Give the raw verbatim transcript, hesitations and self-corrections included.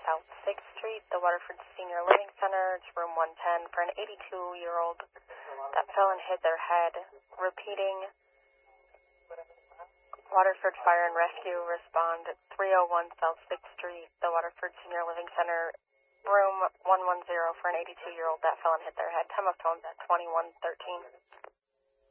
South sixth Street, the Waterford Senior Living Center. It's room one ten for an eighty-two-year-old that fell and hit their head. Repeating, Waterford Fire and Rescue, respond at three oh one South sixth Street, the Waterford Senior Living Center, room one one zero for an eighty-two-year-old that fell and hit their head. Time of phone, twenty-one thirteen.